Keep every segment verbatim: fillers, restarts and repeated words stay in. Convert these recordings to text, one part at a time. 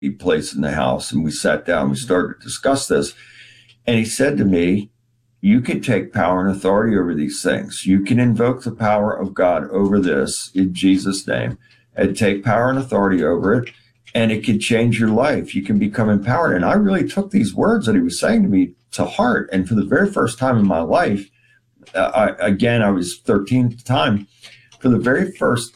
place in the house, and we sat down, we started to discuss this. And he said to me, you can take power and authority over these things. You can invoke the power of God over this in Jesus' name and take power and authority over it, and it can change your life. You can become empowered. And I really took these words that he was saying to me to heart. And for the very first time in my life, uh, I, again, I was thirteen at the time, for the very first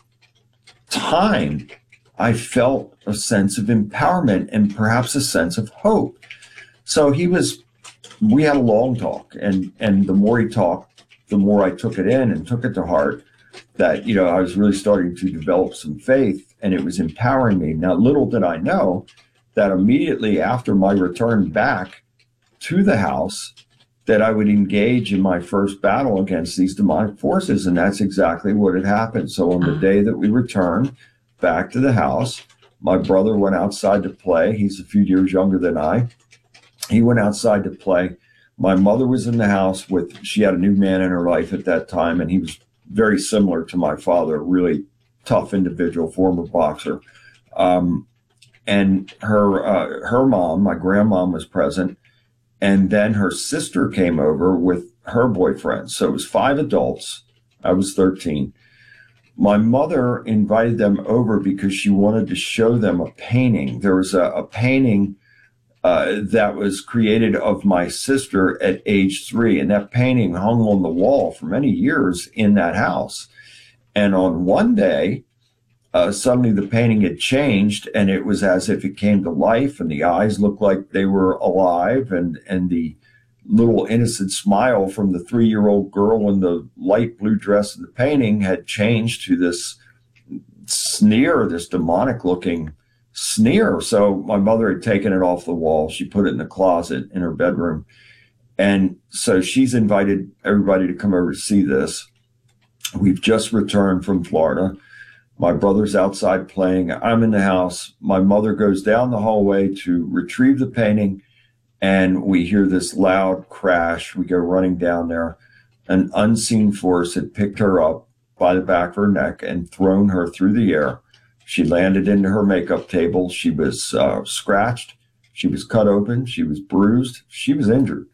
time, I felt a sense of empowerment and perhaps a sense of hope. So he was, we had a long talk, and, and the more he talked, the more I took it in and took it to heart that, you know, I was really starting to develop some faith, and it was empowering me. Now, little did I know that immediately after my return back to the house, that I would engage in my first battle against these demonic forces. And that's exactly what had happened. So on the day that we returned back to the house, my brother went outside to play. He's a few years younger than I. He went outside to play. My mother was in the house with, she had a new man in her life at that time, and he was very similar to my father, a really tough individual, former boxer. Um, and her, uh, her mom, my grandmom, was present. And then her sister came over with her boyfriend. So it was five adults. I was thirteen. My mother invited them over because she wanted to show them a painting. There was a, a painting uh, that was created of my sister at age three. And that painting hung on the wall for many years in that house. And on one day, uh, suddenly the painting had changed, and it was as if it came to life, and the eyes looked like they were alive, and, and the little innocent smile from the three-year-old girl in the light blue dress in the painting had changed to this sneer, this demonic-looking sneer. So my mother had taken it off the wall. She put it in the closet in her bedroom. And so she's invited everybody to come over to see this. We've just returned from Florida. My brother's outside playing. I'm in the house. My mother goes down the hallway to retrieve the painting, and we hear this loud crash. We go running down there. An unseen force had picked her up by the back of her neck and thrown her through the air. She landed into her makeup table. She was uh, scratched. She was cut open. She was bruised. She was injured.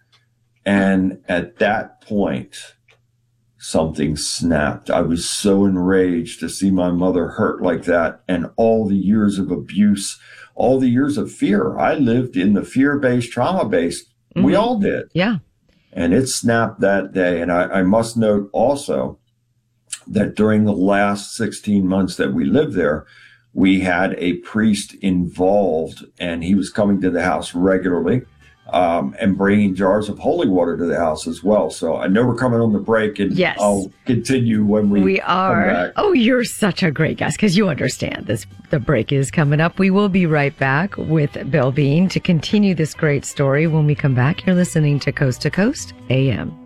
And at that point, something snapped. I was so enraged to see my mother hurt like that, and all the years of abuse, all the years of fear. I lived in the fear-based, trauma-based. Mm-hmm. We all did. Yeah. And it snapped that day. And I, I must note also that during the last sixteen months that we lived there, we had a priest involved, and he was coming to the house regularly. Um, and bringing jars of holy water to the house as well. So I know we're coming on the break, and yes. I'll continue when we We are. come back. Oh, you're such a great guest, because you understand this. The break is coming up. We will be right back with Bill Bean to continue this great story when we come back. You're listening to Coast to Coast A M.